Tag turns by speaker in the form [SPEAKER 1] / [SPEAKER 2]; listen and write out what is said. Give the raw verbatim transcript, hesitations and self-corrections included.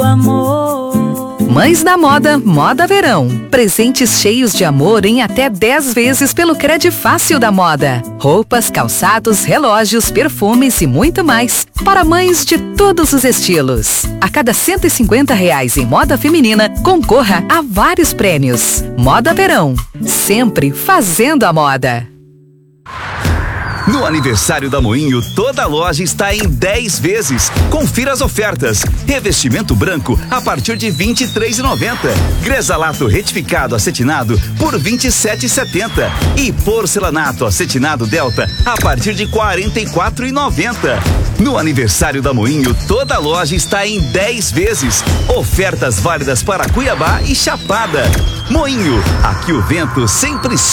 [SPEAKER 1] amor.
[SPEAKER 2] Mães da Moda, Moda Verão. Presentes cheios de amor em até dez vezes pelo Credifácil da Moda. Roupas, calçados, relógios, perfumes e muito mais. Para mães de todos os estilos. A cada cento e cinquenta reais em moda feminina, concorra a vários prêmios. Moda Verão. Sempre fazendo a moda.
[SPEAKER 3] No aniversário da Moinho, toda a loja está em dez vezes. Confira as ofertas. Revestimento branco a partir de vinte e três reais e noventa centavos. Gresalato retificado acetinado por vinte e sete reais e setenta centavos. E porcelanato acetinado Delta a partir de quarenta e quatro reais e noventa centavos. No aniversário da Moinho, toda a loja está em dez vezes. Ofertas válidas para Cuiabá e Chapada. Moinho, aqui o vento sempre